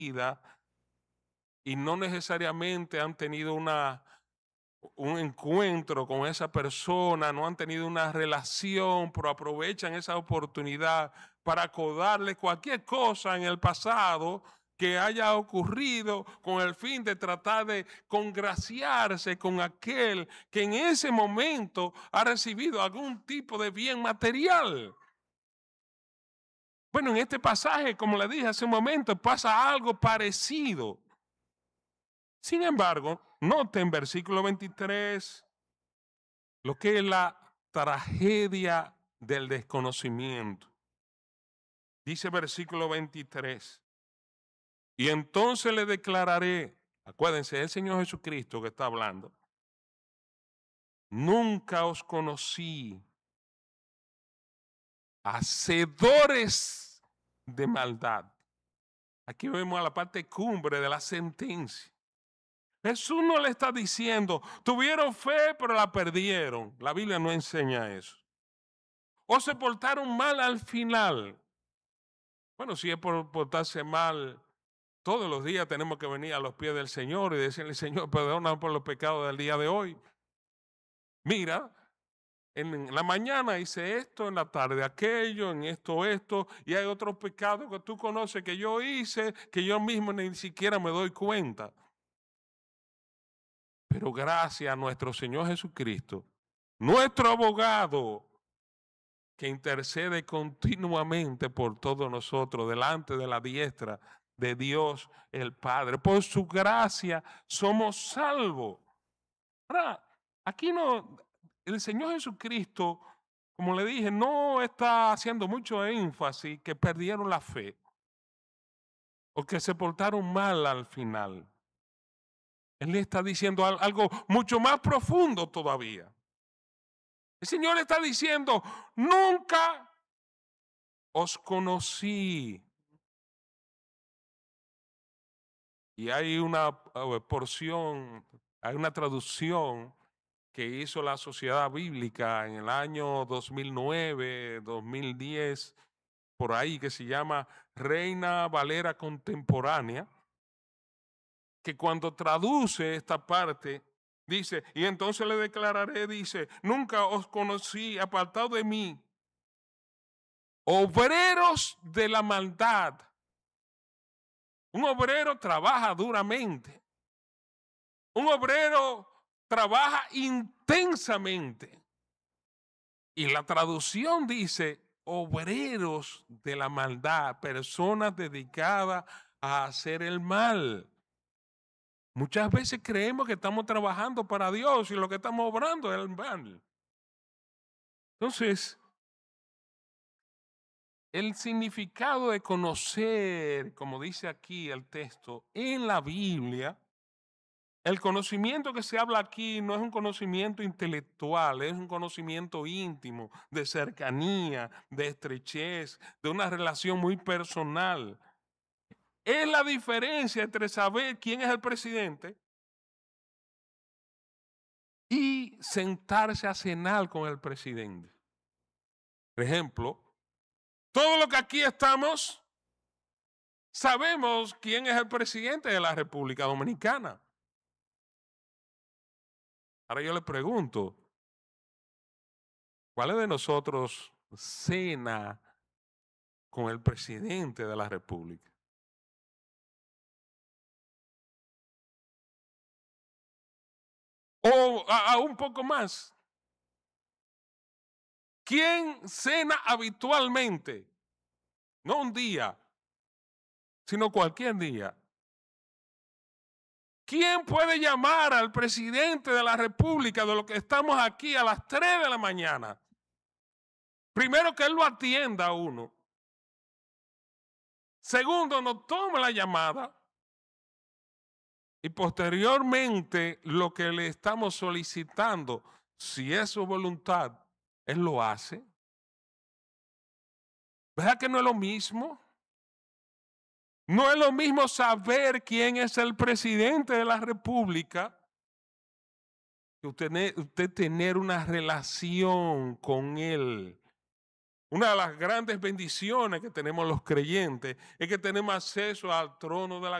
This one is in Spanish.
vida y no necesariamente han tenido un encuentro con esa persona, no han tenido una relación, pero aprovechan esa oportunidad para acordarle cualquier cosa en el pasado que haya ocurrido con el fin de tratar de congraciarse con aquel que en ese momento ha recibido algún tipo de bien material. Bueno, en este pasaje, como le dije hace un momento, pasa algo parecido. Sin embargo, note en versículo 23 lo que es la tragedia del desconocimiento. Dice versículo 23, y entonces le declararé, acuérdense, es el Señor Jesucristo que está hablando, nunca os conocí, hacedores de maldad. Aquí vemos a la parte cumbre de la sentencia. Jesús no le está diciendo, tuvieron fe pero la perdieron. La Biblia no enseña eso. O se portaron mal al final. Bueno, si es por portarse mal, todos los días tenemos que venir a los pies del Señor y decirle, Señor, perdona por los pecados del día de hoy. Mira, en la mañana hice esto, en la tarde aquello, en esto, y hay otros pecados que tú conoces que yo hice, que yo mismo ni siquiera me doy cuenta. Pero gracias a nuestro Señor Jesucristo, nuestro abogado, que intercede continuamente por todos nosotros delante de la diestra de Dios el Padre. Por su gracia somos salvos. Ahora, aquí no, el Señor Jesucristo, como le dije, no está haciendo mucho énfasis que perdieron la fe o que se portaron mal al final. Él le está diciendo algo mucho más profundo todavía. El Señor está diciendo, nunca os conocí. Y hay una porción, hay una traducción que hizo la Sociedad Bíblica en el año 2009, 2010, por ahí, que se llama Reina Valera Contemporánea, que cuando traduce esta parte, dice, y entonces le declararé, dice, nunca os conocí, apartado de mí, obreros de la maldad. Un obrero trabaja duramente. Un obrero trabaja intensamente. Y la traducción dice, obreros de la maldad, personas dedicadas a hacer el mal. Muchas veces creemos que estamos trabajando para Dios y lo que estamos obrando es el mal. Entonces, el significado de conocer, como dice aquí el texto, en la Biblia, el conocimiento que se habla aquí no es un conocimiento intelectual, es un conocimiento íntimo, de cercanía, de estrechez, de una relación muy personal. Es la diferencia entre saber quién es el presidente y sentarse a cenar con el presidente. Por ejemplo, todo lo que aquí estamos, sabemos quién es el presidente de la República Dominicana. Ahora yo le pregunto, ¿cuál de nosotros cena con el presidente de la República? O a un poco más. ¿Quién cena habitualmente? No un día, sino cualquier día. ¿Quién puede llamar al presidente de la República de lo que estamos aquí a las 3 de la mañana? Primero, que él lo atienda a uno. Segundo, nos toma la llamada. Y posteriormente, lo que le estamos solicitando, si es su voluntad, él lo hace. ¿Verdad que no es lo mismo? No es lo mismo saber quién es el presidente de la República que usted tener una relación con él Una de las grandes bendiciones que tenemos los creyentes es que tenemos acceso al trono de la